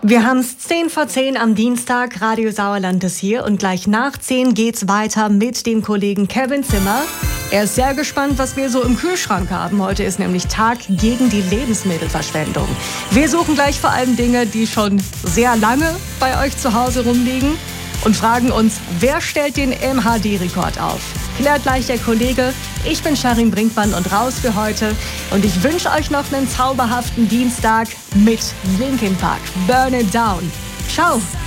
Wir haben es 10 vor 10 am Dienstag. Radio Sauerland ist hier und gleich nach 10 geht's weiter mit dem Kollegen Kevin Zimmer. Er ist sehr gespannt, was wir so im Kühlschrank haben. Heute ist nämlich Tag gegen die Lebensmittelverschwendung. Wir suchen gleich vor allem Dinge, die schon sehr lange bei euch zu Hause rumliegen und fragen uns, wer stellt den MHD-Rekord auf? Klärt gleich der Kollege. Ich bin Sharin Brinkmann und raus für heute. Und ich wünsche euch noch einen zauberhaften Dienstag mit Linkin Park. Burn It Down. Ciao.